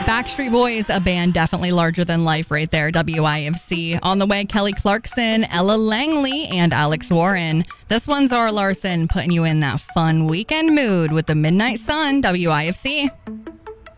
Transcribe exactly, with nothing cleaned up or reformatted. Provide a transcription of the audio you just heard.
Backstreet Boys, a band definitely larger than life right there, W I F C. On the way, Kelly Clarkson, Ella Langley, and Alex Warren. This one's Zara Larson, putting you in that fun weekend mood with the Midnight Sun, W I F C.